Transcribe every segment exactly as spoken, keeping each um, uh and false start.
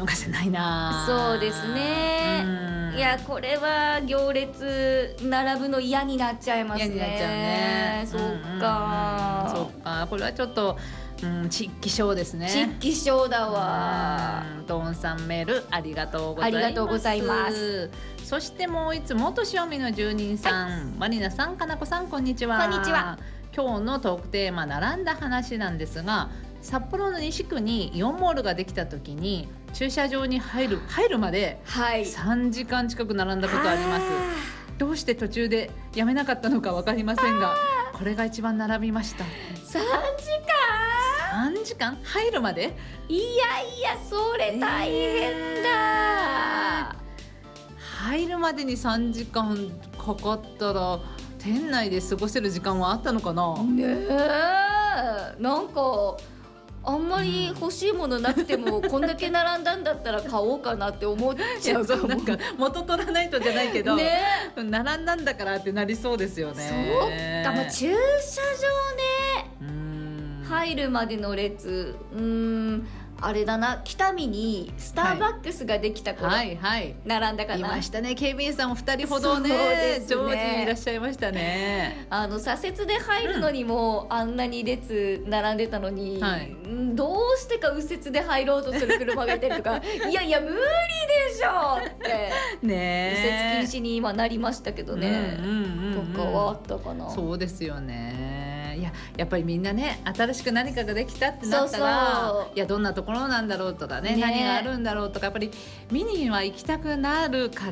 逃せないな。 そうですね、いやこれは行列並ぶの嫌になっちゃいますね。 嫌になっちゃうね。 そっか、 うんうんうん、そっか、これはちょっと、うん、地域症ですね。 地域症だわ。 ドンさんメールありがとうございます。 ありがとうございます。 そしてもう一つ元塩見の住人さん、はい、マリナさん、かなこさん、こんにちは。 こんにちは。 今日のトークテーマ並んだ話なんですが、札幌の西区にイオンモールができた時に駐車場に入る入るまでさんじかん近く並んだことあります。どうして途中でやめなかったのか分かりませんが、これが一番並びました。 さんじかんさんじかん入るまで、 いやいやそれ大変だ、えー、 入るまでにさんじかんかかったら店内で過ごせる時間はあったのかな。 ねえ、なんかあんまり欲しいものなくても、うん、こんだけ並んだんだったら買おうかなって思っちゃう。 そうなんか元取らないとじゃないけど、ね、並んだんだからってなりそうですよね。 そうか、まあ、駐車場ね、うーん、入るまでの列、うーん、あれだな、北見にスターバックスができた頃、はいはい、並んだかな。 いましたね、警備員さんもふたりほど ね, ね常時いらっしゃいましたね。 あの左折で入るのにも、うん、あんなに列並んでたのに、はい、どうしてか右折で入ろうとする車がいたりとかいやいや無理でしょってね、右折禁止に今なりましたけどね、うんうんうんうん、とかはあったかな。 そうですよね。いや、やっぱりみんなね、新しく何かができたってなったら、そうそう、いやどんなところなんだろうとか ね, ね何があるんだろうとか、やっぱり見には行きたくなるから。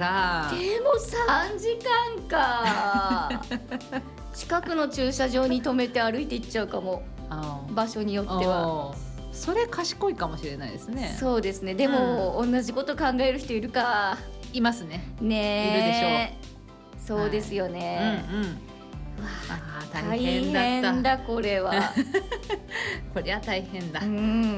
でもさんじかんか近くの駐車場に止めて歩いて行っちゃうかも、場所によっては。 それ賢いかもしれないですね。 そうですね。でも、うん、同じこと考える人いるか。 いますね。 ね、いるでしょう。そうですよね、はい、うんうん、あ大変だった。大変だこれはこりゃ大変だ、うん、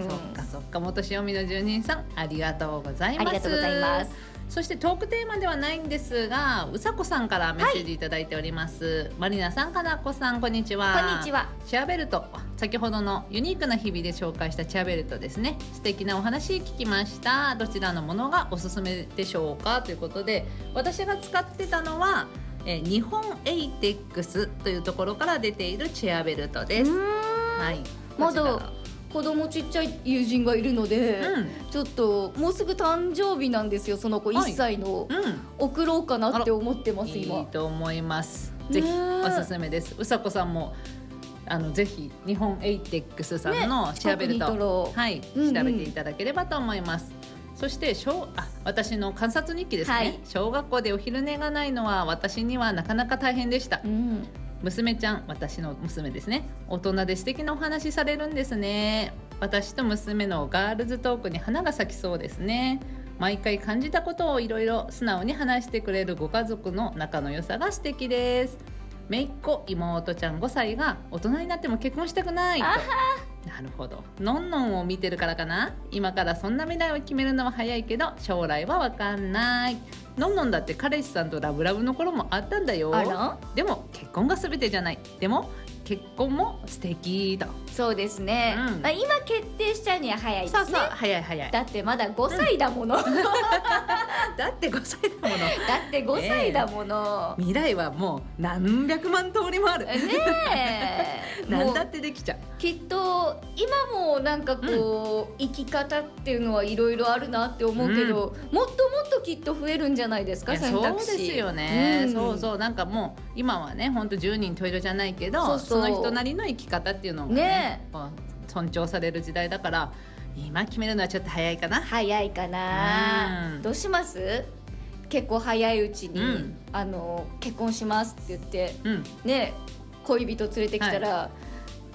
そっかそっか。元塩見の住人さん、ありがとうございます。 ありがとうございます。 そしてトークテーマではないんですが、うさこさんからメッセージいただいております、はい、マリナさん、かなこさん、こんにちは。 こんにちは。 チェアベルト、先ほどのユニークな日々で紹介したチェアベルトですね。素敵なお話聞きました。どちらのものがおすすめでしょうかということで、私が使ってたのはえ日本エイテックスというところから出ているチェアベルトです。はい、 まだ子供ちっちゃい友人がいるので、うん、ちょっともうすぐ誕生日なんですよ、その子いっさいの、はい、うん、送ろうかなって思ってます。今いいと思います。ぜひおすすめです。うさこさんもあのぜひ日本エイテックスさんのチェアベルト、ね、はい、うんうん、調べていただければと思います。そして小あ私の観察日記ですね、はい、小学校でお昼寝がないのは私にはなかなか大変でした、うん、娘ちゃん、私の娘ですね、大人で素敵なお話されるんですね。私と娘のガールズトークに花が咲きそうですね。毎回感じたことをいろいろ素直に話してくれるご家族の仲の良さが素敵です。姪っ子妹ちゃんごさいが大人になっても結婚したくないと。なるほど、のんのんを見てるからかな。今からそんな未来を決めるのは早いけど将来は分かんない。のんのんだって彼氏さんとラブラブの頃もあったんだよ。 あら？ でも結婚が全てじゃない。でも結婚も素敵と。 そうですね、うん、まあ、今決定しちゃうには早いですね。 そうそう、早い早い。 だってまだごさいだもの、うん、 だってごさいだものだってごさいだもの、 えー、未来はもう何百万通りもあるねえ何だってできちゃう。 きっと今もなんかこう、うん、生き方っていうのはいろいろあるなって思うけど、うん、もっともっときっと増えるんじゃないですか、選択肢。 そうですよね、うん、そうそう。なんかもう今はね、ほんとじゅうにん十色じゃないけど、そうそう、その人なりの生き方っていうのが ね, ね尊重される時代だから、今決めるのはちょっと早いかな。 早いかな、うん、どうします？結構早いうちに、うん、あの結婚しますって言って、うん、ね、恋人連れてきたら、はい、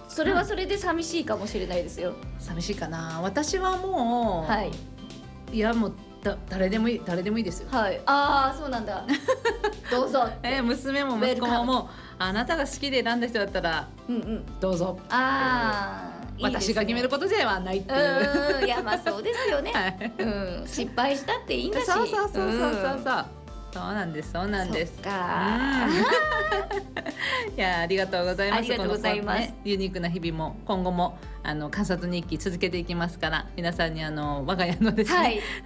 それはそれで寂しいかもしれないですよ、 うん、寂しいかな。私はもう、はい、いやもうだ誰でもいい誰でもいいですよ。 はい、ああそうなんだどうぞって、 えー、娘も息子ももうあなたが好きで選んだ人だったら、うんうん、どうぞ。 ああ、 いいですね、私が決めることではないっていう。 うん、いやまあそうですよね、はい、うん、失敗したっていいんだし。 そうそうそうそうそうそう、うん、そうなんですそうなんです。 そっか、 うん、いやありがとうございます。 ありがとうございます。 この、ね、ユニークな日々も今後もあの観察日記続けていきますから、皆さんにあの我が家のですね、はい、